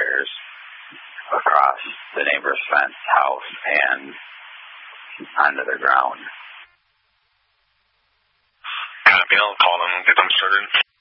wires across the neighbor's fence house and onto the ground. Copy, I'll call them and get them started.